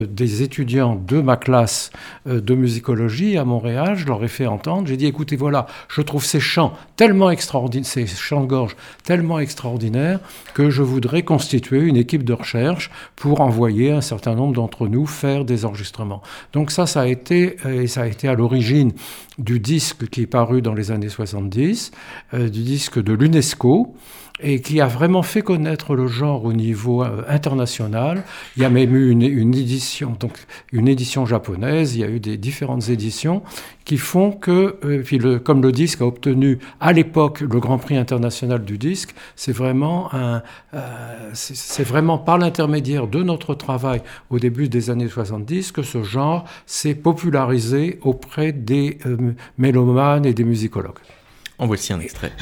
des étudiants de ma classe de musicologie à Montréal, je leur ai fait entendre, j'ai dit écoutez voilà, je trouve ces chants tellement extraordinaires, ces chants de gorge tellement extraordinaires que je voudrais constituer une équipe de recherche pour envoyer un certain nombre d'entre nous faire des enregistrements. Donc ça a été à l'origine du disque qui est paru dans les années 70, du disque de l'UNESCO, et qui a vraiment fait connaître le genre au niveau international. Il y a même eu une édition japonaise, il y a eu des différentes éditions qui font que, comme le disque a obtenu à l'époque le Grand Prix international du disque, c'est vraiment par l'intermédiaire de notre travail au début des années 70 que ce genre s'est popularisé auprès des mélomanes et des musicologues. En voici un extrait.